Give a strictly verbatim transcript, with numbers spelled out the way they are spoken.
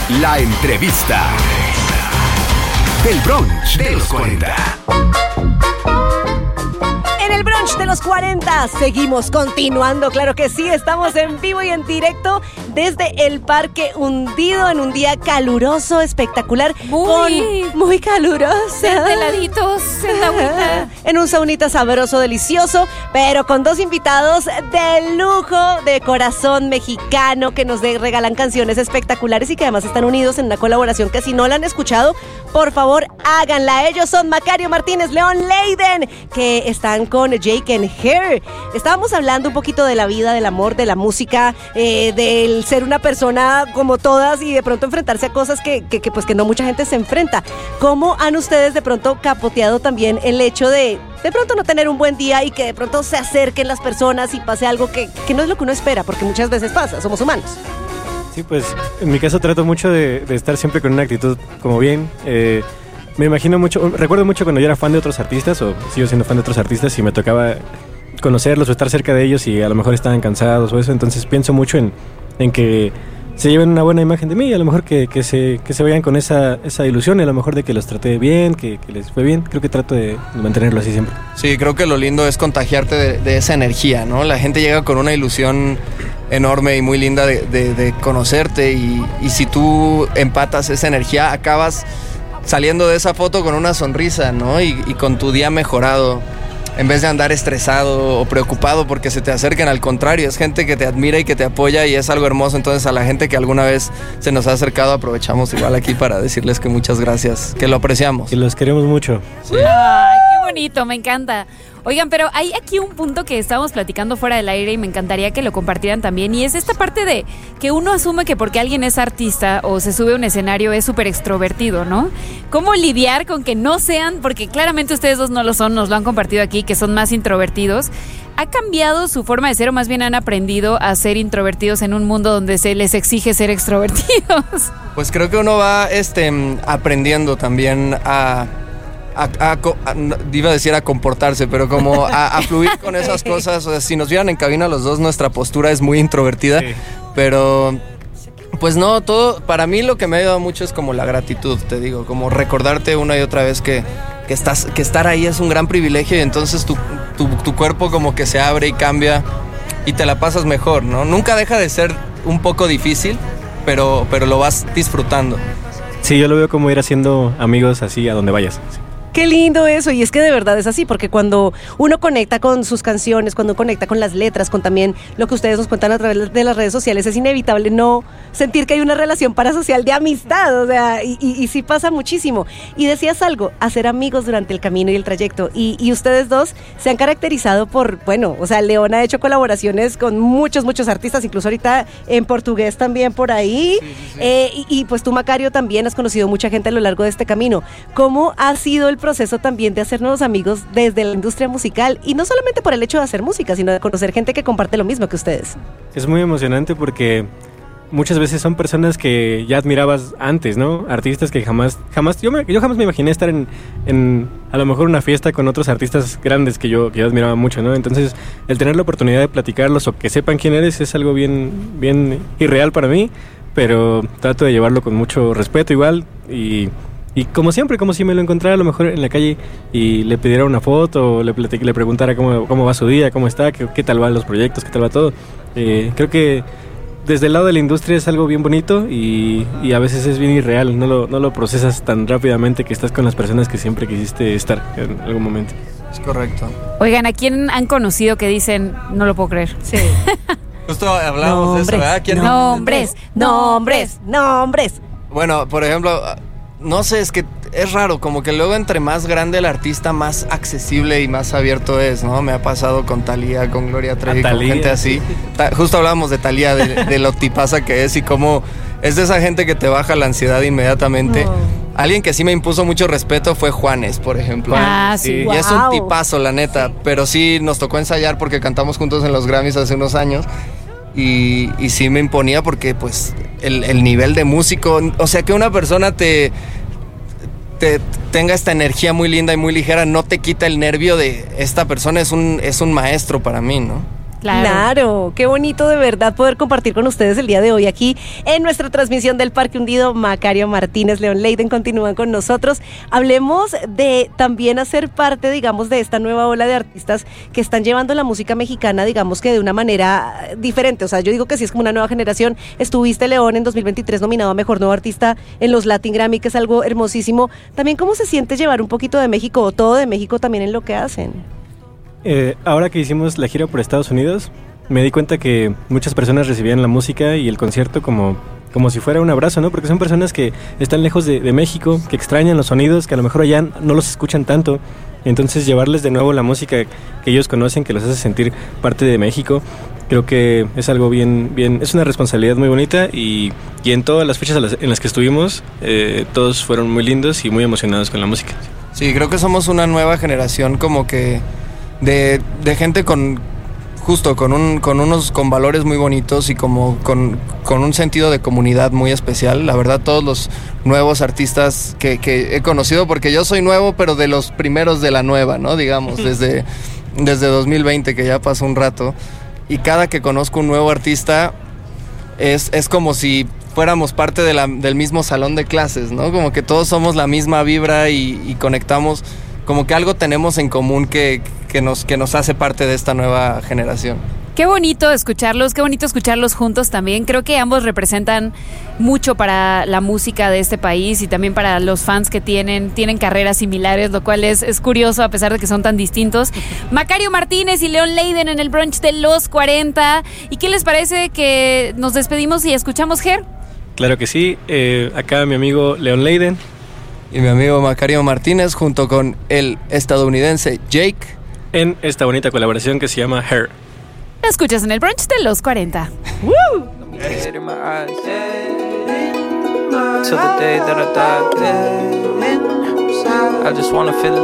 La entrevista. El brunch de los cuarenta. En el brunch de los cuarenta seguimos continuando, claro que sí, estamos en vivo y en directo desde el Parque Hundido en un día caluroso, espectacular, muy, con, muy caluroso, heladitos, en la agüita, en un saunita sabroso, delicioso, pero con dos invitados de lujo, de corazón mexicano, que nos de, regalan canciones espectaculares y que además están unidos en una colaboración que si no la han escuchado, por favor háganla. Ellos son Macario Martínez, León Leiden, que están con Jake and Her. Estábamos hablando un poquito de la vida, del amor, de la música, eh, del ser una persona como todas y de pronto enfrentarse a cosas que, que, que, pues, que no mucha gente se enfrenta. ¿Cómo han ustedes de pronto capoteado también el hecho de de pronto no tener un buen día y que de pronto se acerquen las personas y pase algo que, que no es lo que uno espera? Porque muchas veces pasa, somos humanos. Sí, pues en mi caso trato mucho de, de estar siempre con una actitud como bien. Eh, me imagino mucho, recuerdo mucho cuando yo era fan de otros artistas, o sigo siendo fan de otros artistas, y me tocaba conocerlos o estar cerca de ellos y a lo mejor estaban cansados o eso. Entonces pienso mucho en, en que se lleven una buena imagen de mí y a lo mejor que, que, se, que se vayan con esa, esa ilusión y a lo mejor de que los traté bien, que, que les fue bien. Creo que trato de mantenerlo así siempre. Sí, creo que lo lindo es contagiarte de, de esa energía, ¿no? La gente llega con una ilusión enorme y muy linda de, de, de conocerte y, y si tú empatas esa energía, acabas saliendo de esa foto con una sonrisa, ¿no? Y, y con tu día mejorado, en vez de andar estresado o preocupado porque se te acerquen. Al contrario, es gente que te admira y que te apoya y es algo hermoso. Entonces a la gente que alguna vez se nos ha acercado, aprovechamos igual aquí para decirles que muchas gracias, que lo apreciamos. Y los queremos mucho. Sí. Ay, qué bonito, me encanta. Oigan, pero hay aquí un punto que estábamos platicando fuera del aire y me encantaría que lo compartieran también, y es esta parte de que uno asume que porque alguien es artista o se sube a un escenario es súper extrovertido, ¿no? ¿Cómo lidiar con que no sean, porque claramente ustedes dos no lo son, nos lo han compartido aquí, que son más introvertidos? ¿Ha cambiado su forma de ser o más bien han aprendido a ser introvertidos en un mundo donde se les exige ser extrovertidos? Pues creo que uno va este, aprendiendo también a... A, a, a, iba a decir a comportarse, pero como a, a fluir con esas cosas. O sea, si nos vieran en cabina los dos, nuestra postura es muy introvertida, sí. Pero pues no, todo, para mí lo que me ha ayudado mucho es como la gratitud, te digo, como recordarte una y otra vez que, que, estás, que estar ahí es un gran privilegio y entonces tu, tu, tu cuerpo como que se abre y cambia y te la pasas mejor, ¿no? Nunca deja de ser un poco difícil, pero, pero lo vas disfrutando. Sí, yo lo veo como ir haciendo amigos así a donde vayas. Sí. Qué lindo eso, y es que de verdad es así, porque cuando uno conecta con sus canciones, cuando uno conecta con las letras, con también lo que ustedes nos cuentan a través de las redes sociales, es inevitable no sentir que hay una relación parasocial de amistad, o sea, y, y, y sí pasa muchísimo. Y decías algo, hacer amigos durante el camino y el trayecto, y, y ustedes dos se han caracterizado por, bueno, o sea, León ha hecho colaboraciones con muchos, muchos artistas, incluso ahorita en portugués también por ahí, sí, sí, sí. Eh, y, y pues tú, Macario, también has conocido mucha gente a lo largo de este camino. ¿Cómo ha sido el proceso también de hacer nuevos amigos desde la industria musical? Y no solamente por el hecho de hacer música, sino de conocer gente que comparte lo mismo que ustedes. Es muy emocionante porque muchas veces son personas que ya admirabas antes, ¿no? Artistas que jamás, jamás, yo, me, yo jamás me imaginé estar en, en, a lo mejor una fiesta con otros artistas grandes que yo, que yo admiraba mucho, ¿no? Entonces, el tener la oportunidad de platicarlos o que sepan quién eres es algo bien, bien irreal para mí, pero trato de llevarlo con mucho respeto igual y... Y como siempre, como si me lo encontrara a lo mejor en la calle y le pidiera una foto o le, le preguntara cómo, cómo va su día, cómo está, qué, qué tal van los proyectos, qué tal va todo. Eh, creo que desde el lado de la industria es algo bien bonito y, y a veces es bien irreal, no lo, no lo procesas tan rápidamente que estás con las personas que siempre quisiste estar en algún momento. Es correcto. Oigan, ¿a quién han conocido que dicen, no lo puedo creer? Sí. Justo hablábamos nombres, de eso, ¿verdad? ¿Quién nombres, nombres, nombres. Bueno, por ejemplo... No sé, es que es raro, como que luego entre más grande el artista, más accesible y más abierto es, ¿no? Me ha pasado con Thalía, con Gloria Trevi, con gente así. Ta- justo hablábamos de Thalía, de, de lo tipaza que es y cómo es de esa gente que te baja la ansiedad inmediatamente. Oh. Alguien que sí me impuso mucho respeto fue Juanes, por ejemplo. Ah, sí. Y wow. es un tipazo, la neta, sí. Pero sí nos tocó ensayar porque cantamos juntos en los Grammys hace unos años. Y, y sí me imponía porque pues el, el nivel de músico, o sea que una persona te, te tenga esta energía muy linda y muy ligera, no te quita el nervio de esta persona, es un, es un maestro para mí, ¿no? Claro. Claro, qué bonito de verdad poder compartir con ustedes el día de hoy aquí en nuestra transmisión del Parque Hundido. Macario Martínez, León Leiden continúan con nosotros. Hablemos de también hacer parte, digamos, de esta nueva ola de artistas que están llevando la música mexicana, digamos que de una manera diferente. O sea, yo digo que sí es como una nueva generación. Estuviste, León, en dos mil veintitrés nominado a Mejor Nuevo Artista en los Latin Grammy, que es algo hermosísimo. También, ¿cómo se siente llevar un poquito de México o todo de México también en lo que hacen? Eh, ahora que hicimos la gira por Estados Unidos, me di cuenta que muchas personas recibían la música y el concierto como, como si fuera un abrazo, ¿no? Porque son personas que están lejos de, de México, que extrañan los sonidos, que a lo mejor allá no los escuchan tanto. Entonces llevarles de nuevo la música que ellos conocen, que los hace sentir parte de México, creo que es algo bien, bien, es una responsabilidad muy bonita y, y en todas las fechas en las que estuvimos, eh, todos fueron muy lindos y muy emocionados con la música. Sí, creo que somos una nueva generación como que de, de gente con justo con un con unos con valores muy bonitos y como con, con un sentido de comunidad muy especial. La verdad, todos los nuevos artistas que, que he conocido, porque yo soy nuevo, pero de los primeros de la nueva, ¿no? Digamos, desde, desde dos mil veinte, que ya pasó un rato. Y cada que conozco un nuevo artista es, es como si fuéramos parte de la, del mismo salón de clases, ¿no? Como que todos somos la misma vibra y, y conectamos, como que algo tenemos en común que, que, nos, que nos hace parte de esta nueva generación. Qué bonito escucharlos, qué bonito escucharlos juntos también. Creo que ambos representan mucho para la música de este país y también para los fans que tienen, tienen carreras similares, lo cual es, es curioso a pesar de que son tan distintos. Macario Martínez y León Leiden en el brunch de los cuarenta. ¿Y qué les parece que nos despedimos y escuchamos Ger? Claro que sí, eh, acá mi amigo León Leiden. Y mi amigo Macario Martínez junto con el estadounidense Jake. En esta bonita colaboración que se llama Her. Lo escuchas en el brunch de los cuarenta. ¡Woo! Till the day that I die, I just wanna feel